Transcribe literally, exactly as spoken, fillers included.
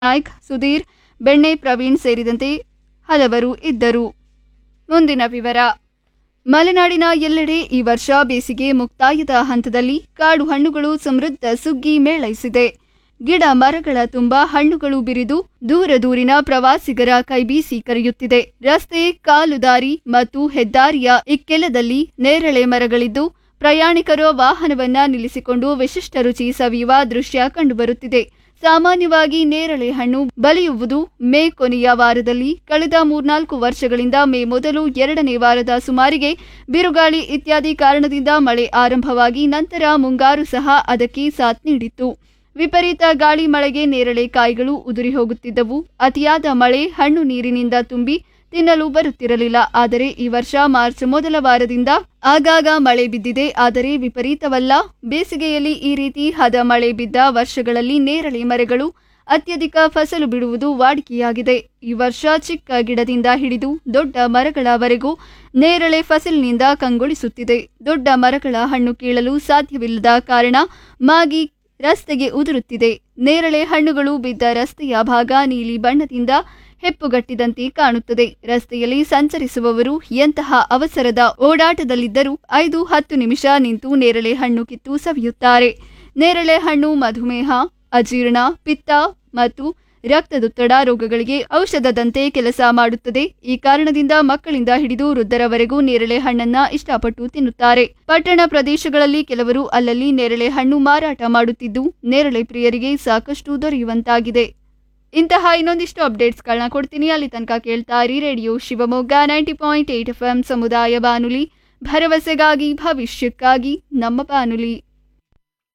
ನಾಯ್ಕ್, ಸುಧೀರ್, ಬೆಣ್ಣೆ ಪ್ರವೀಣ್ ಸೇರಿದಂತೆ ಹಲವರು ಇದ್ದರು. ಮುಂದಿನ ವಿವರ. ಮಲೆನಾಡಿನ ಎಲ್ಲೆಡೆ ಈ ವರ್ಷ ಬೇಸಿಗೆ ಮುಕ್ತಾಯದ ಹಂತದಲ್ಲಿ ಕಾಡು ಹಣ್ಣುಗಳು ಸಮೃದ್ಧ ಸುಗ್ಗಿ ಮೇಳೈಸಿದೆ. ಗಿಡ ಮರಗಳ ತುಂಬ ಹಣ್ಣುಗಳು ಬಿರಿದು ದೂರ ದೂರಿನ ಪ್ರವಾಸಿಗರ ಕೈಬೀಸಿ ಕರೆಯುತ್ತಿದೆ. ರಸ್ತೆ, ಕಾಲುದಾರಿ ಮತ್ತು ಹೆದ್ದಾರಿಯ ಇಕ್ಕೆಲದಲ್ಲಿ ನೇರಳೆ ಮರಗಳಿದ್ದು ಪ್ರಯಾಣಿಕರು ವಾಹನವನ್ನ ನಿಲ್ಲಿಸಿಕೊಂಡು ವಿಶಿಷ್ಟ ರುಚಿ ಸವಿಯುವ ದೃಶ್ಯ ಕಂಡುಬರುತ್ತಿದೆ. ಸಾಮಾನ್ಯವಾಗಿ ನೇರಳೆ ಹಣ್ಣು ಬಲಿಯುವುದು ಮೇ ಕೊನೆಯ ವಾರದಲ್ಲಿ. ಕಳೆದ ಮೂರ್ನಾಲ್ಕು ವರ್ಷಗಳಿಂದ ಮೇ ಮೊದಲು ಎರಡನೇ ವಾರದ ಸುಮಾರಿಗೆ ಬಿರುಗಾಳಿ ಇತ್ಯಾದಿ ಕಾರಣದಿಂದ ಮಳೆ ಆರಂಭವಾಗಿ ನಂತರ ಮುಂಗಾರು ಸಹ ಅದಕ್ಕೆ ಸಾಥ್ ನೀಡಿತ್ತು. ವಿಪರೀತ ಗಾಳಿ ಮಳೆಗೆ ನೇರಳೆ ಕಾಯಿಗಳು ಉದುರಿ ಹೋಗುತ್ತಿದ್ದವು. ಅತಿಯಾದ ಮಳೆ ಹಣ್ಣು ನೀರಿನಿಂದ ತುಂಬಿ ತಿನ್ನಲು ಬರುತ್ತಿರಲಿಲ್ಲ. ಆದರೆ ಈ ವರ್ಷ ಮಾರ್ಚ್ ಮೊದಲ ವಾರದಿಂದ ಆಗಾಗ ಮಳೆ ಬಿದ್ದಿದೆ. ಆದರೆ ವಿಪರೀತವಲ್ಲ. ಬೇಸಿಗೆಯಲ್ಲಿ ಈ ರೀತಿ ಹದ ಮಳೆ ಬಿದ್ದ ವರ್ಷಗಳಲ್ಲಿ ನೇರಳೆ ಮರಗಳು ಅತ್ಯಧಿಕ ಫಸಲು ಬಿಡುವುದು ವಾಡಿಕೆಯಾಗಿದೆ. ಈ ವರ್ಷ ಚಿಕ್ಕ ಗಿಡದಿಂದ ಹಿಡಿದು ದೊಡ್ಡ ಮರಗಳವರೆಗೂ ನೇರಳೆ ಫಸಲಿನಿಂದ ಕಂಗೊಳಿಸುತ್ತಿದೆ. ದೊಡ್ಡ ಮರಗಳ ಹಣ್ಣು ಕೀಳಲು ಸಾಧ್ಯವಿಲ್ಲದ ಕಾರಣ ಮಾಗಿ ರಸ್ತೆಗೆ ಉದುರುತ್ತಿದೆ. ನೇರಳೆ ಹಣ್ಣುಗಳು ಬಿದ್ದ ರಸ್ತೆಯ ಭಾಗ ನೀಲಿ ಬಣ್ಣದಿಂದ ಹೆಪ್ಪುಗಟ್ಟಿದಂತೆ ಕಾಣುತ್ತದೆ. ರಸ್ತೆಯಲ್ಲಿ ಸಂಚರಿಸುವವರು ಎಂತಹ ಅವಸರದ ಓಡಾಟದಲ್ಲಿದ್ದರೂ ಐದು ಹತ್ತು ನಿಮಿಷ ನಿಂತು ನೇರಳೆ ಹಣ್ಣು ಕಿತ್ತು ಸವಿಯುತ್ತಾರೆ. ನೇರಳೆ ಹಣ್ಣು ಮಧುಮೇಹ, ಅಜೀರ್ಣ, ಪಿತ್ತ ಮತ್ತು ರಕ್ತದೊತ್ತಡ ರೋಗಗಳಿಗೆ ಔಷಧದಂತೆ ಕೆಲಸ ಮಾಡುತ್ತದೆ. ಈ ಕಾರಣದಿಂದ ಮಕ್ಕಳಿಂದ ಹಿಡಿದು ವೃದ್ಧರವರೆಗೂ ನೇರಳೆ ಹಣ್ಣನ್ನ ಇಷ್ಟಪಟ್ಟು ತಿನ್ನುತ್ತಾರೆ. ಪಟ್ಟಣ ಪ್ರದೇಶಗಳಲ್ಲಿ ಕೆಲವರು ಅಲ್ಲಲ್ಲಿ ನೇರಳೆ ಹಣ್ಣು ಮಾರಾಟ ಮಾಡುತ್ತಿದ್ದು ನೇರಳೆ ಪ್ರಿಯರಿಗೆ ಸಾಕಷ್ಟು ದೊರೆಯುವಂತಾಗಿದೆ. ಇಂತಹ ಇನ್ನೊಂದಿಷ್ಟು ಅಪ್ಡೇಟ್ಸ್ಗಳನ್ನ ಕೊಡ್ತೀನಿ. ಅಲ್ಲಿ ತನಕ ಕೇಳ್ತಾ ಇರಿ radio Shivamogga ninety point eight F M ಸಮುದಾಯ ಬಾನುಲಿ, ಭರವಸೆಗಾಗಿ ಭವಿಷ್ಯಕ್ಕಾಗಿ ನಮ್ಮ ಬಾನುಲಿ.